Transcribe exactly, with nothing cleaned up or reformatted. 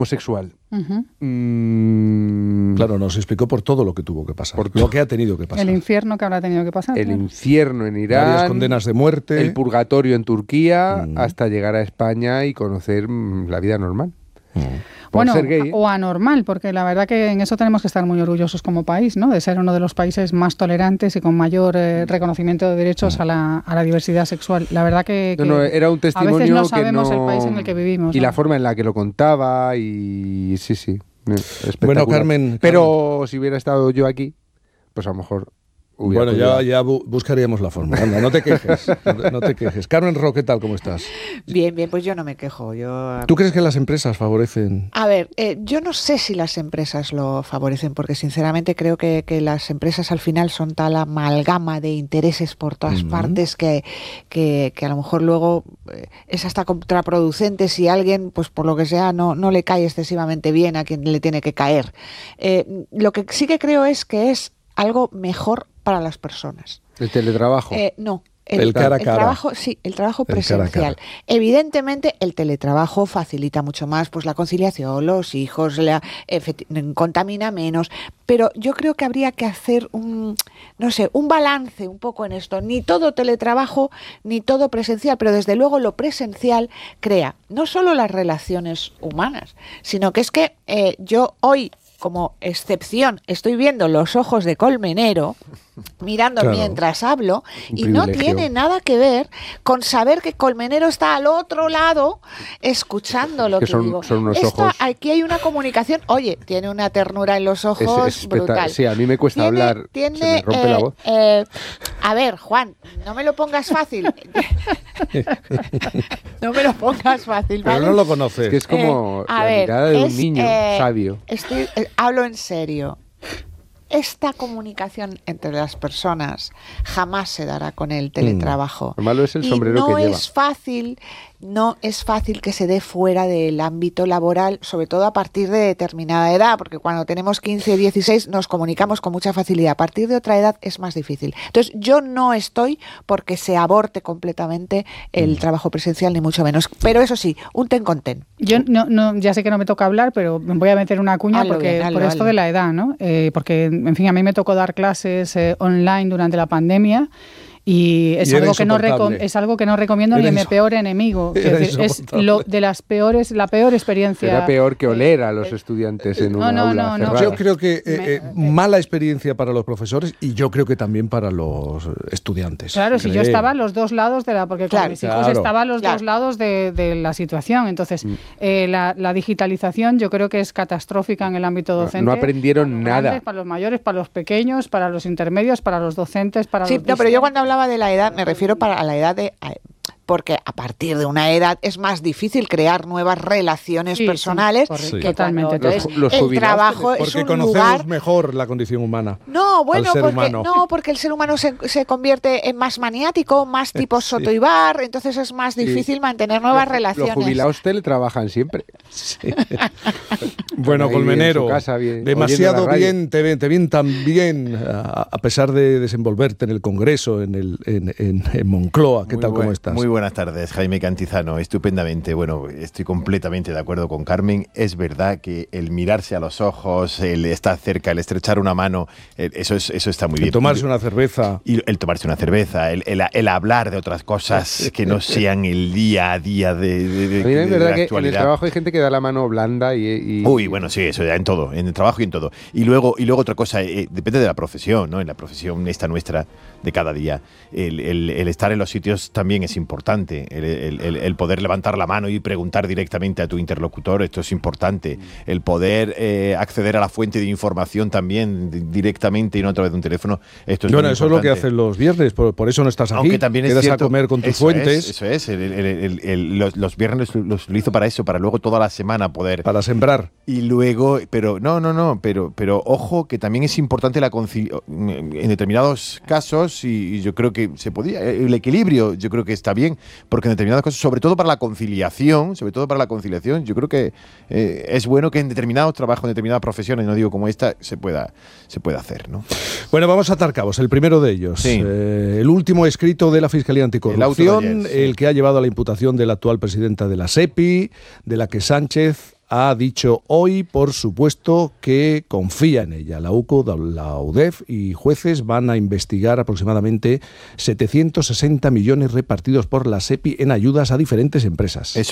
homosexual. Uh-huh. Mm, claro, nos explicó por todo lo que tuvo que pasar, por lo que ha tenido que pasar. El infierno que habrá tenido que pasar. El claro. infierno en Irán. Varias condenas de muerte. El purgatorio en Turquía, Mm. hasta llegar a España y conocer mm, la vida normal. Mm. Bueno, ser gay, ¿eh? o anormal, porque la verdad que en eso tenemos que estar muy orgullosos como país, ¿no? De ser uno de los países más tolerantes y con mayor eh, reconocimiento de derechos a la, a la diversidad sexual. La verdad que, que no, no, era un testimonio a veces no sabemos que no... el país en el que vivimos. Y ¿no? la forma en la que lo contaba y sí, sí. Bueno, Carmen... Pero Carmen. si hubiera estado yo aquí, pues a lo mejor... Bueno, ya, ya bu- buscaríamos la forma. Anda, no te quejes, no, no te quejes. Carmen Ro, ¿qué tal? ¿Cómo estás? Bien, bien, pues yo no me quejo. Yo... ¿Tú crees que las empresas favorecen? A ver, eh, yo no sé si las empresas lo favorecen, porque sinceramente creo que, que las empresas al final son tal amalgama de intereses por todas Uh-huh. partes que, que, que a lo mejor luego eh, es hasta contraproducente si alguien, pues por lo que sea, no, no le cae excesivamente bien a quien le tiene que caer. Eh, lo que sí que creo es que es algo mejor para las personas. El teletrabajo. Eh, no. El, el cara a cara. El trabajo, sí, el trabajo El presencial. cara a cara. Evidentemente, el teletrabajo facilita mucho más pues la conciliación, los hijos, la, efecti- contamina menos. Pero yo creo que habría que hacer un, no sé, un balance un poco en esto. Ni todo teletrabajo, ni todo presencial, pero desde luego lo presencial crea no solo las relaciones humanas, sino que es que eh, yo hoy, como excepción, estoy viendo los ojos de Colmenero mirando Claro. mientras hablo Un y no privilegio. tiene nada que ver con saber que Colmenero está al otro lado escuchando lo que que, son- digo. son unos Esto, ojos- aquí hay una comunicación. Oye, tiene una ternura en los ojos Es- es espectac- brutal. sí, a mí me cuesta Tiene- hablar, tiene, se me rompe la eh, voz. eh, a ver, Juan, no me lo pongas fácil. No me lo pongas fácil, Pero ¿vale? no lo conoces. Es que es como Eh, a la ver, mirada de un es, niño eh, sabio. estoy- eh, hablo en serio. Esta comunicación entre las personas jamás se dará con el teletrabajo. Lo malo es el Y sombrero no que lleva. es fácil, no es fácil que se dé fuera del ámbito laboral, sobre todo a partir de determinada edad, porque cuando tenemos quince, dieciséis nos comunicamos con mucha facilidad. A partir de otra edad es más difícil. Entonces, yo no estoy porque se aborte completamente el trabajo presencial, ni mucho menos. Pero eso sí, un ten con ten. Yo no, no, ya sé que no me toca hablar, pero me voy a meter una cuña Hazlo porque bien, hazlo, por esto hazlo. de la edad, ¿no? Eh, porque, en fin, a mí me tocó dar clases eh, online durante la pandemia. Y es, Y era algo que no recom- insoportable. es algo que no recomiendo Era ni a mi inso- peor enemigo. Era Quiero decir, es insoportable. lo de las peores, la peor experiencia. Era peor que oler a los estudiantes en no, una no, aula no, no. cerrada. Yo creo que eh, Me- eh, mala experiencia para los profesores y yo creo que también para los estudiantes. Claro, si yo Creo. estaba a los dos lados de la, porque con Claro, mis hijos claro. estaba a los Claro. dos lados de, de la situación. Entonces, Mm. eh, la, la digitalización yo creo que es catastrófica en el ámbito docente. no aprendieron para los nada. grandes, para los mayores, para los pequeños, para los intermedios, para los docentes, para Sí, los no, pero yo distintos. cuando hablaba de la edad me refiero para a la edad de... a- porque a partir de una edad es más difícil crear nuevas relaciones Sí, sí, personales. correcto. que Totalmente. cuando- Los- entonces, los el jubilados trabajo es Porque un conocemos lugar... mejor la condición humana. No, bueno, al ser porque, humano. no, porque el ser humano se, se convierte en más maniático, más tipo Sí. Soto y Bar, entonces es más difícil mantener nuevas Los relaciones. jubilados teletrabajan siempre. Bueno, Ahí en Colmenero, su casa, bien- demasiado oyendo la radio. bien te ven, te ven tan bien, a, a pesar de desenvolverte en el Congreso, en, el, en, en- en Moncloa. ¿Qué Muy tal, buen- cómo estás? Muy buenas tardes, Jaime Cantizano. Estupendamente. Bueno, estoy completamente de acuerdo con Carmen. Es verdad que el mirarse a los ojos, el estar cerca, el estrechar una mano, el- eso, es, eso está muy El bien. tomarse una cerveza. Y el tomarse una cerveza, el, el- el hablar de otras cosas que no sean el día a día de, de, de- A mí de es verdad la que en el actualidad. trabajo hay gente que da la mano blanda y... y- Uy, bueno, sí, eso ya en todo, en el trabajo y en todo. Y luego, y luego otra cosa, eh, depende de la profesión, ¿no? En la profesión esta nuestra de cada día, el, el- el estar en los sitios también es importante. El, el- el- el poder levantar la mano y preguntar directamente a tu interlocutor, esto es importante. El poder eh, acceder a la fuente de información también di- directamente y no a través de un teléfono, esto es Bueno, muy eso es lo que importante. hacen los viernes, por, por eso no estás aquí. Aunque también es Quedas cierto, a comer con tus eso fuentes es, eso es, el- el- el- el- los, los viernes los utilizo para eso, para luego toda la semana poder... para sembrar. Y luego, pero no, no, no, pero, pero ojo que también es importante la conciliación en determinados casos y, y yo creo que se podía, el equilibrio yo creo que está bien, porque en determinadas cosas, sobre todo para la conciliación, sobre todo para la conciliación, yo creo que eh, es bueno que en determinados trabajos, en determinadas profesiones, no digo como esta, se pueda, se pueda hacer, ¿no? Bueno, vamos a atar cabos. El primero de ellos, Sí. eh, el último escrito de la Fiscalía Anticorrupción, El el, auto de ayer, sí. que ha llevado a la imputación de la actual presidenta de la SEPI, de la que Sánchez ha dicho hoy, por supuesto, que confía en ella. La U C O, la UDEF y jueces van a investigar aproximadamente setecientos sesenta millones repartidos por la SEPI en ayudas a diferentes empresas. Eso